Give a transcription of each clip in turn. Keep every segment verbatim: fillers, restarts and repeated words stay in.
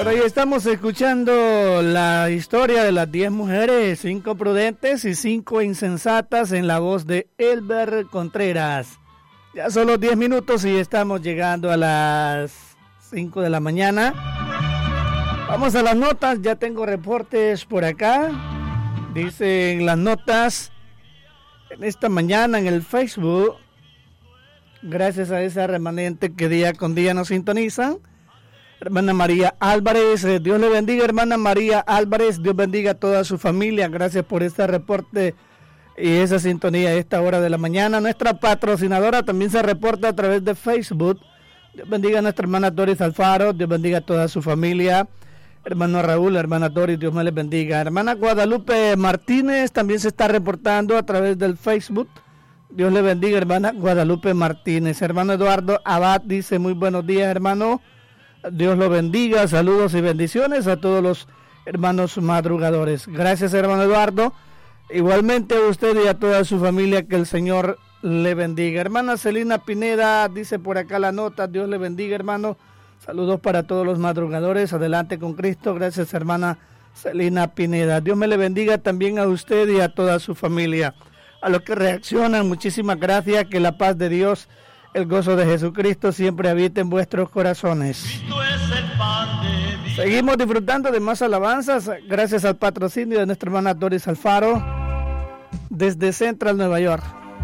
Pero hoy estamos escuchando la historia de las diez mujeres, cinco prudentes y cinco insensatas, en la voz de Elber Contreras. Ya son los diez minutos y estamos llegando a las cinco de la mañana. Vamos a las notas, ya tengo reportes por acá. Dicen las notas, en esta mañana en el Facebook, gracias a esa remanente que día con día nos sintonizan. Hermana María Álvarez, eh, Dios le bendiga, hermana María Álvarez, Dios bendiga a toda su familia, gracias por este reporte y esa sintonía a esta hora de la mañana. Nuestra patrocinadora también se reporta a través de Facebook. Dios bendiga a nuestra hermana Doris Alfaro, Dios bendiga a toda su familia. Hermano Raúl, hermana Doris, Dios me les bendiga. Hermana Guadalupe Martínez también se está reportando a través del Facebook. Dios le bendiga, hermana Guadalupe Martínez. Hermano Eduardo Abad dice muy buenos días, hermano. Dios lo bendiga, saludos y bendiciones a todos los hermanos madrugadores. Gracias, hermano Eduardo. Igualmente a usted y a toda su familia, que el Señor le bendiga. Hermana Celina Pineda dice por acá la nota, Dios le bendiga, hermano. Saludos para todos los madrugadores, adelante con Cristo. Gracias, hermana Celina Pineda. Dios me le bendiga también a usted y a toda su familia. A los que reaccionan, muchísimas gracias, que la paz de Dios, el gozo de Jesucristo siempre habita en vuestros corazones. Seguimos disfrutando de más alabanzas gracias al patrocinio de nuestra hermana Doris Alfaro desde Central, Nueva York.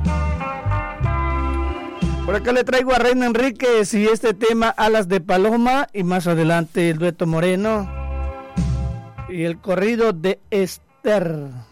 Por acá le traigo a Reina Enríquez y este tema Alas de Paloma, y más adelante el dueto Moreno y el corrido de Esther.